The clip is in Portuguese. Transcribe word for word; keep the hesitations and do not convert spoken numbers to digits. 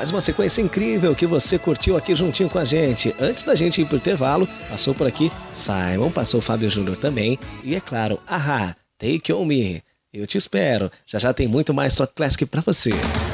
mais uma sequência incrível que você curtiu aqui juntinho com a gente. Antes da gente ir pro intervalo, passou por aqui Simon, passou Fábio Júnior também. E é claro, a-ha, Take On Me. Eu te espero, já já tem muito mais Top Classic pra você.